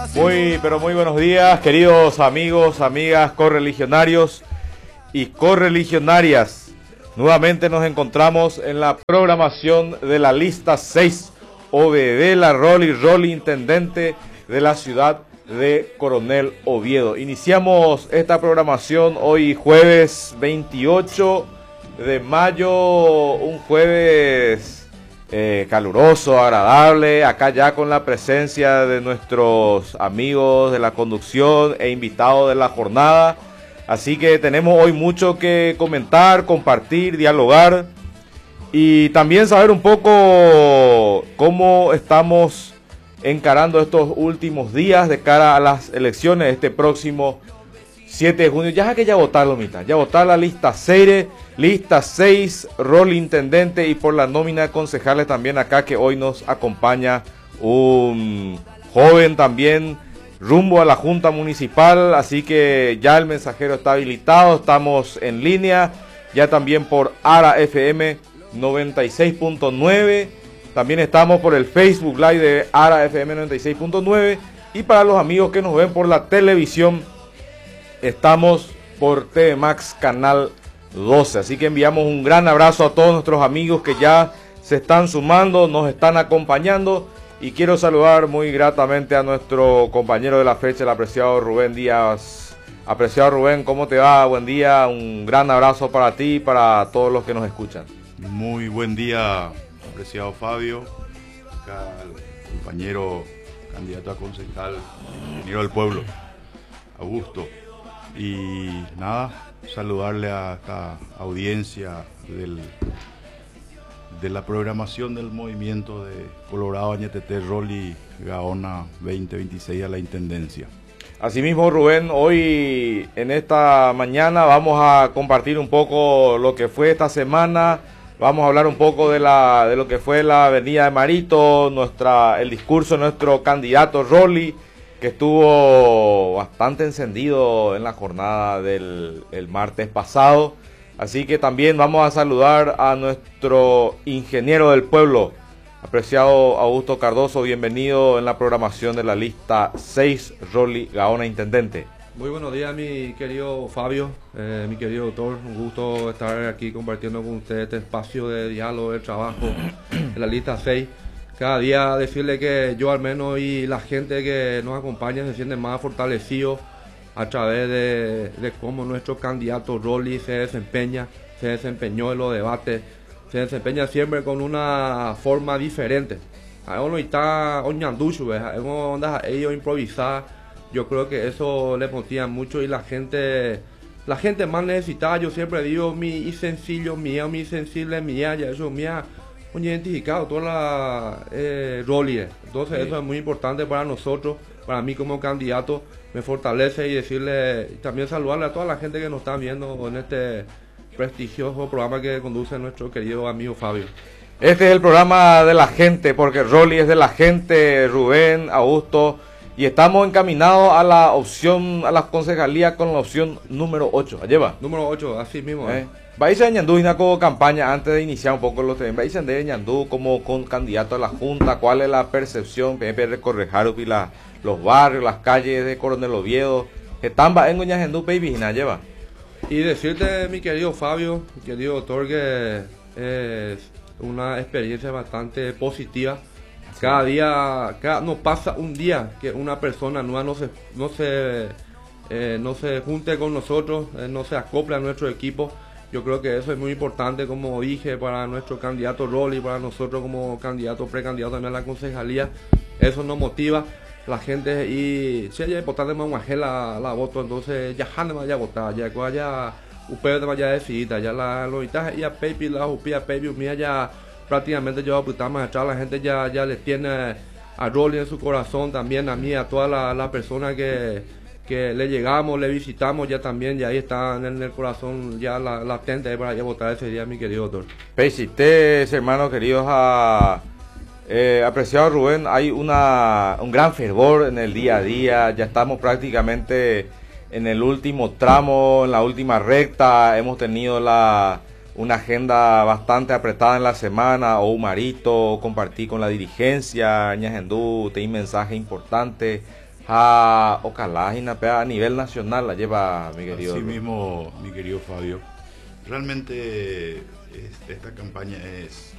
Muy, pero muy buenos días, queridos amigos, amigas, correligionarios y correligionarias. Nuevamente nos encontramos en la programación de la lista 6, OBD, la Rolly intendente de la ciudad de Coronel Oviedo. Iniciamos esta programación hoy jueves 28 de mayo, un jueves caluroso, agradable, acá ya con la presencia de nuestros amigos de la conducción e invitados de la jornada. Así que tenemos hoy mucho que comentar, compartir, dialogar y también saber un poco cómo estamos encarando estos últimos días de cara a las elecciones este próximo 7 de junio. Ya que ya votar la mitad, ya votar la lista 6, rol intendente y por la nómina de concejales también acá que hoy nos acompaña un joven también rumbo a la Junta Municipal, así que ya el mensajero está habilitado, estamos en línea, ya también por ARA FM 96.9, también estamos por el Facebook Live de ARA FM 96.9 y para los amigos que nos ven por la televisión, estamos por TV Max Canal 12, así que enviamos un gran abrazo a todos nuestros amigos que ya se están sumando, nos están acompañando. Y quiero saludar muy gratamente a nuestro compañero de la fecha, el apreciado Rubén Díaz. Apreciado Rubén, ¿cómo te va? Buen día, un gran abrazo para ti y para todos los que nos escuchan. Muy buen día, apreciado Fabio, acá el compañero candidato a concejal, ingeniero del pueblo, Augusto. Y nada, saludarle a esta audiencia de la programación del movimiento de Colorado Añetete Rolly Gaona 2026 a la Intendencia. Asimismo, Rubén, hoy en esta mañana vamos a compartir un poco lo que fue esta semana, vamos a hablar un poco de lo que fue la avenida de Marito, el discurso de nuestro candidato Rolly, que estuvo bastante encendido en la jornada del martes pasado. Así que también vamos a saludar a nuestro ingeniero del pueblo, apreciado Augusto Cardoso, bienvenido en la programación de la lista 6, Rolly Gaona Intendente. Muy buenos días, mi querido Fabio, mi querido doctor, un gusto estar aquí compartiendo con ustedes este espacio de diálogo, de trabajo en la lista 6. Cada día decirle que yo al menos y la gente que nos acompaña se siente más fortalecido a través de cómo nuestro candidato Rolly se desempeñó en los debates, se desempeña siempre con una forma diferente. Uno está oñanducho, ellos improvisar, yo creo que eso le motiva mucho y la gente más necesitada, yo siempre digo, mi sencillo, mi sensible, ya eso, identificado toda la Rolly. Entonces sí, eso es muy importante para nosotros, para mí como candidato, me fortalece y decirle, también saludarle a toda la gente que nos está viendo en este prestigioso programa que conduce nuestro querido amigo Fabio. Este es el programa de la gente, porque Rolly es de la gente, Rubén, Augusto, y estamos encaminados a la opción, a la concejalía con la opción número 8. ¿Allí va? Número 8, así mismo. Vais a Ñandú y como campaña, antes de iniciar un poco los temas, vais a Ñandú como con candidato a la Junta, ¿cuál es la percepción? PNP recorrer Harupi, los barrios, las calles de Coronel Oviedo, están en Ñandú, baby, lleva. Y decirte, mi querido Fabio, mi querido doctor, que es una experiencia bastante positiva. Cada día, no pasa un día que una persona nueva no se junte con nosotros, no se acople a nuestro equipo. Yo creo que eso es muy importante, como dije, para nuestro candidato Rolly, para nosotros como candidato, precandidato también a la concejalía. Eso nos motiva la gente y si es importante más la voto, entonces ya no vaya a votar, ya ustedes te vaya a decidir, ya la y a Pepe, la upia Pepe, mía ya prácticamente yo a más atrás, la gente ya le tiene a Rolly en su corazón, también a mí, a todas las personas que le llegamos, le visitamos, ya también, ya ahí está en el corazón ya latente para ya votar ese día, mi querido doctor. Ustedes, hermanos queridos, apreciado Rubén, hay un gran fervor en el día a día, ya estamos prácticamente en el último tramo, en la última recta, hemos tenido una agenda bastante apretada en la semana, o Marito, compartí con la dirigencia, Ñajendú, te di mensaje importante, ojalá a nivel nacional la lleva mi querido. Así mismo, mi querido Fabio. Realmente esta campaña es